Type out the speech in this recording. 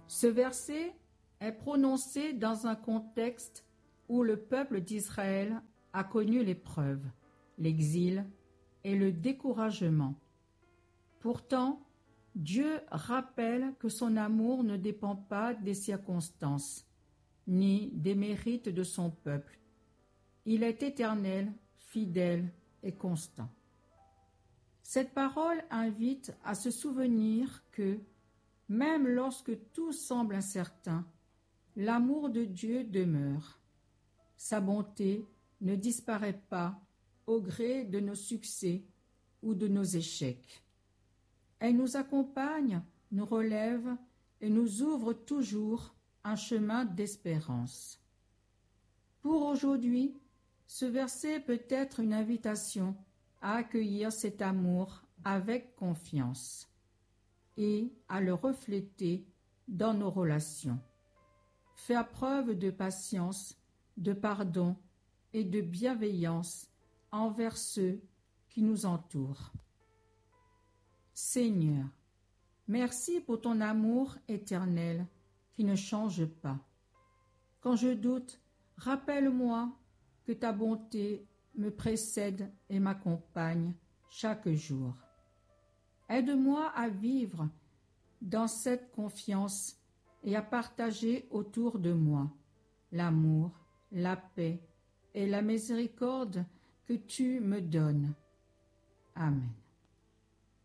Ce verset est prononcé dans un contexte où le peuple d'Israël a connu l'épreuve, l'exil et le découragement. Pourtant, Dieu rappelle que son amour ne dépend pas des circonstances, ni des mérites de son peuple. Il est éternel, fidèle et constant. Cette parole invite à se souvenir que, même lorsque tout semble incertain, l'amour de Dieu demeure. Sa bonté ne disparaît pas au gré de nos succès ou de nos échecs. Elle nous accompagne, nous relève et nous ouvre toujours un chemin d'espérance. Pour aujourd'hui, ce verset peut être une invitation à accueillir cet amour avec confiance et à le refléter dans nos relations. Faire preuve de patience, de pardon et de bienveillance envers ceux qui nous entourent. Seigneur, merci pour ton amour éternel qui ne change pas. Quand je doute, rappelle-moi que ta bonté me précède et m'accompagne chaque jour. Aide-moi à vivre dans cette confiance et à partager autour de moi l'amour, la paix et la miséricorde que tu me donnes. Amen.